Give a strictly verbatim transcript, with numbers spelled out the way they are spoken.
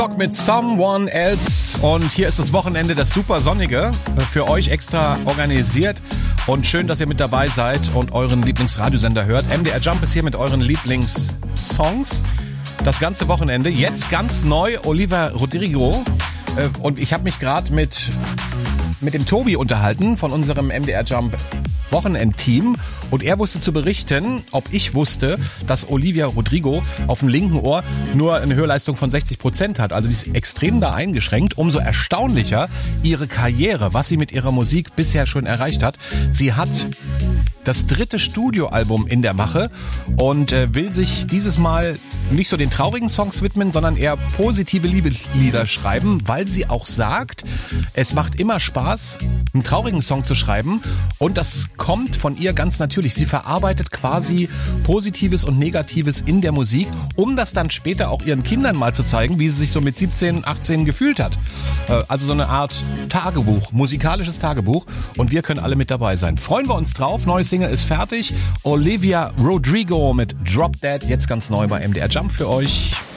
Mit Someone Else und hier ist das Wochenende, das super sonnige, für euch extra organisiert und schön, dass ihr mit dabei seid und euren Lieblingsradiosender hört. M D R Jump ist hier mit euren Lieblingssongs das ganze Wochenende. Jetzt ganz neu Olivia Rodrigo und ich habe mich gerade mit, mit dem Tobi unterhalten von unserem M D R Jump Wochenendteam und er wusste zu berichten, ob ich wusste, dass Olivia Rodrigo auf dem linken Ohr nur eine Hörleistung von sechzig Prozent hat. Also die ist extrem da eingeschränkt. Umso erstaunlicher ihre Karriere, was sie mit ihrer Musik bisher schon erreicht hat. Sie hat das dritte Studioalbum in der Mache und äh, will sich dieses Mal nicht so den traurigen Songs widmen, sondern eher positive Liebeslieder schreiben, weil sie auch sagt, es macht immer Spaß, einen traurigen Song zu schreiben und das kommt von ihr ganz natürlich. Sie verarbeitet quasi Positives und Negatives in der Musik, um das dann später auch ihren Kindern mal zu zeigen, wie sie sich so mit siebzehn, achtzehn gefühlt hat. Äh, also so eine Art Tagebuch, musikalisches Tagebuch und wir können alle mit dabei sein. Freuen wir uns drauf, neues Single ist fertig. Olivia Rodrigo mit Drop Dead, jetzt ganz neu bei M D R Jump für euch.